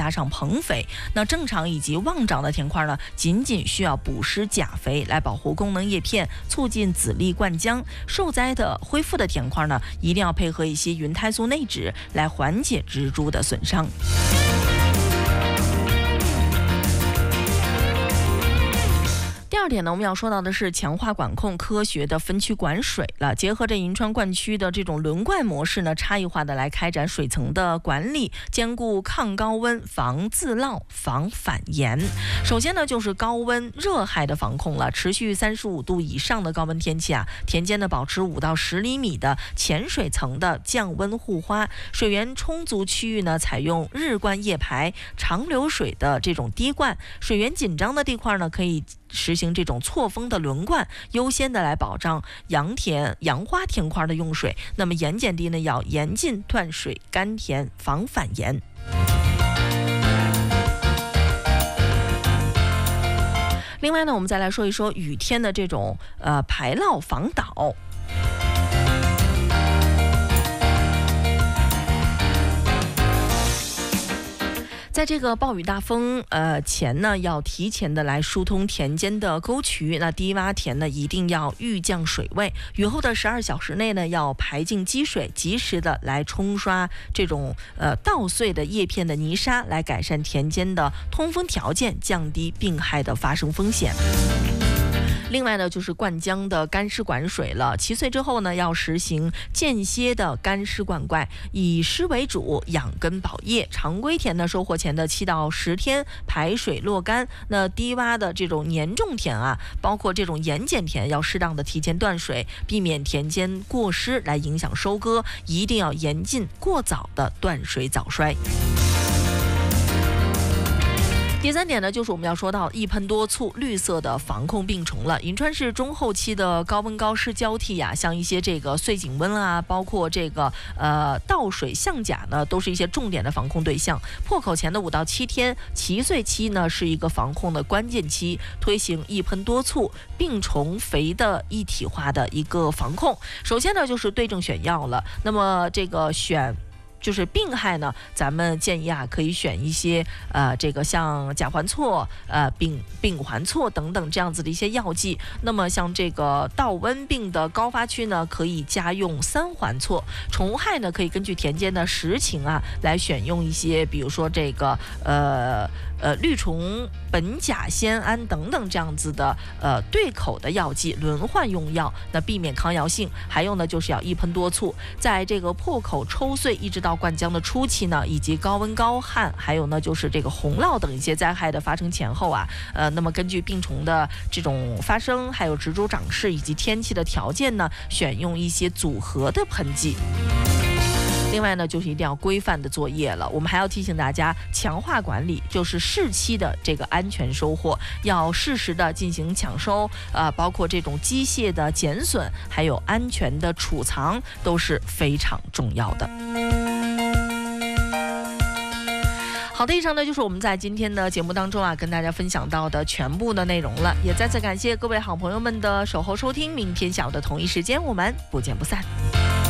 加上硼肥。那正常以及旺长的田块呢，仅仅需要补施钾肥来保护功能叶片，促进籽粒灌浆。受灾的恢复的田块呢，一定要配合一些云肽素内酯来缓解植株的损伤。第二点呢，我们要说到的是强化管控科学的分区管水了。结合着银川灌区的这种轮灌模式呢，差异化的来开展水层的管理，兼顾抗高温、防自涝、防反盐。首先呢，就是高温热害的防控了。持续35度以上的高温天气啊，田间呢保持5到10厘米的浅水层的降温护花，水源充足区域呢，采用日灌夜排、长流水的这种滴灌。水源紧张的地块呢，可以实行这种错峰的轮灌，优先的来保障洋花田块的用水。那么盐碱地呢，要严禁断水干田，防反盐。另外呢，我们再来说一说雨天的这种排涝防倒。在这个暴雨大风前呢，要提前的来疏通田间的沟渠。那低洼田呢，一定要预降水位。雨后的12小时内呢，要排净积水，及时的来冲刷这种稻穗的叶片的泥沙，来改善田间的通风条件，降低病害的发生风险。另外呢，就是灌浆的干湿管水了。齐穗之后呢，要实行间歇的干湿灌溉，以湿为主，养根保叶。常规田呢，收获前的7到10天排水落干。那低洼的这种年种田啊，包括这种盐碱田，要适当的提前断水，避免田间过湿来影响收割。一定要严禁过早的断水早衰。第3点呢，就是我们要说到一喷多促绿色的防控病虫了。银川市中后期的高温高湿交替呀，像一些这个穗锦瘟啊，包括这个稻水象甲呢，都是一些重点的防控对象。破口前的5到7天齐穗期呢，是一个防控的关键期，推行一喷多促病虫肥的一体化的一个防控。首先呢，就是对症选药了。那么这个就是病害呢，咱们建议啊，可以选一些这个像甲环唑、丙环唑等等这样子的一些药剂。那么像这个稻瘟病的高发区呢，可以加用3环唑。虫害呢，可以根据田间的实情啊，来选用一些，比如说这个绿虫苯甲酰胺等等这样子的对口的药剂轮换用药，那避免抗药性。还有呢，就是要一喷多促，在这个破口抽穗一直到灌浆的初期呢，以及高温高旱，还有呢就是这个洪涝等一些灾害的发生前后啊，那么根据病虫的这种发生，还有植株长势以及天气的条件呢，选用一些组合的喷剂。另外呢，就是一定要规范的作业了。我们还要提醒大家，强化管理，就是适期的这个安全收获，要适时的进行抢收，包括这种机械的减损，还有安全的储藏，都是非常重要的。好的，以上呢就是我们在今天的节目当中啊，跟大家分享到的全部的内容了，也再次感谢各位好朋友们的守候收听。明天下午的同一时间，我们不见不散。